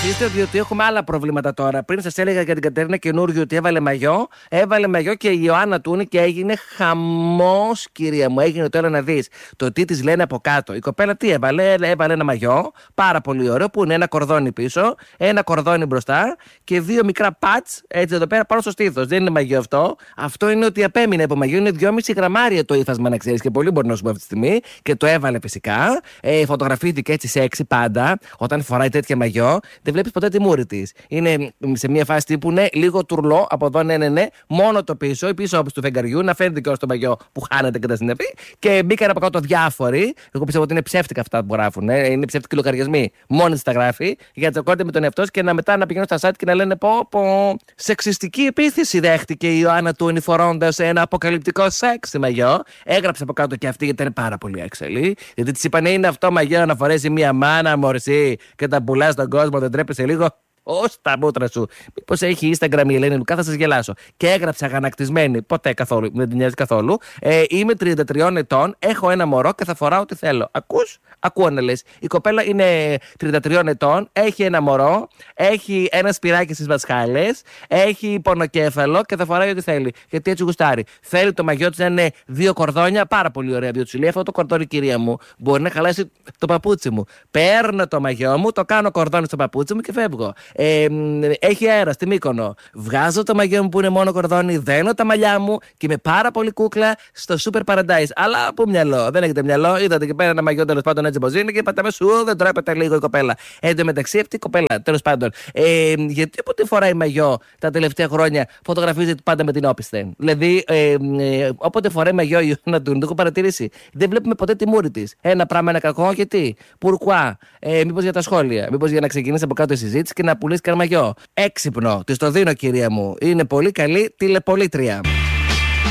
Καθίστε, διότι έχουμε άλλα προβλήματα τώρα. Πριν σας έλεγα για την Κατερίνα καινούργιο ότι έβαλε μαγιό και η Ιωάννα Τούνη και έγινε χαμός, κυρία μου. Έγινε τώρα να δεις το τι της λένε από κάτω. Η κοπέλα τι έβαλε ένα μαγιό, πάρα πολύ ωραίο, που είναι ένα κορδόνι πίσω, ένα κορδόνι μπροστά και δύο μικρά πατς έτσι εδώ πέρα πάνω στο στήθος. Δεν είναι μαγιό αυτό. Αυτό είναι ότι απέμεινε από μαγιό. Είναι 2,5 γραμμάρια το ύφασμα, να ξέρεις, και πολύ μπορεί να σου πω αυτή τη στιγμή. Και το έβαλε φυσικά. Φωτογραφήθηκε έτσι σεξι πάντα. Όταν φοράει τέτοια μαγιό, δεν βλέπεις ποτέ τη μούρη της. Είναι σε μια φάση τύπου λίγο τουρλό από εδώ, ναι. Μόνο το πίσω, η πίσω όπως του φεγγαριού, να φαίνεται και ως το μαγιό που χάνεται και τα συννεφή. Και μπήκαν από κάτω διάφοροι. Εγώ πιστεύω ότι είναι ψεύτικα αυτά που γράφουν. Είναι ψεύτικοι λογαριασμοί. Μόνη της τα γράφει για να τσακώνται με τον εαυτό και μετά να πηγαίνουν στα site και να λένε πω. Σεξιστική επίθεση δέχτηκε η Ιωάννα Τούνη φορώντας ένα αποκαλυπτικό σεξ μαγιό. Έγραψε από κάτω και αυτή γιατί ήταν πάρα πολύ έξαλλη. Γιατί της είπανε είναι αυτό μαγιό να φορέσει μια μάνα μορσή και τα πουλά στον κόσμο, δεν τρέπεσαι λίγο. Ως τα μούτρα σου. Μήπως έχει Instagram η Ελένη Λουκά, θα σας γελάσω. Και έγραψε αγανακτισμένη, ποτέ καθόλου, δεν την νοιάζει καθόλου. Είμαι 33 ετών, έχω ένα μωρό και θα φοράω ό,τι θέλω. Ακούς? Ακούω να λες. Η κοπέλα είναι 33 ετών, έχει ένα μωρό, έχει ένα σπυράκι στις βασχάλες, έχει πονοκέφαλο και θα φοράει ό,τι θέλει. Γιατί έτσι γουστάρει. Θέλει το μαγιό της να είναι δύο κορδόνια, πάρα πολύ ωραία, διότι σου λέει αυτό το κορδόνι, κυρία μου, μπορεί να χαλάσει το παπούτσι μου. Παίρνω το μαγιό μου, το κάνω κορδόνι στο παπούτσι μου και φεύγω. Έχει αέρα στη Μύκονο. Βγάζω το μαγιό μου που είναι μόνο κορδόνι, δένω τα μαλλιά μου και είμαι πάρα πολύ κούκλα στο Super Paradise. Αλλά πού μυαλό, δεν έχετε μυαλό. Είδατε εκεί πέρα ένα μαγιό τέλος πάντων έτσι πως είναι και πατάμε σου, δεν τρέπεται λίγο η κοπέλα. Εν τω μεταξύ αυτή η κοπέλα τέλος πάντων. Γιατί όποτε φοράει μαγιό τα τελευταία χρόνια φωτογραφίζεται πάντα με την όπισθεν. Δηλαδή, όποτε φοράει μαγιό η Ιωάννα Τούνη, το έχω παρατηρήσει. Δεν βλέπουμε ποτέ τη μούρη της. Ένα πράγμα, ένα κακό, γιατί. Πουρκουά. Μήπως για τα σχόλια. Μήπως για να ξεκινήσει από κάτω η συζήτηση και να πουλήσει καρμαγιό. Έξυπνο. Της το δίνω, κυρία μου. Είναι πολύ καλή τηλεπολίτρια.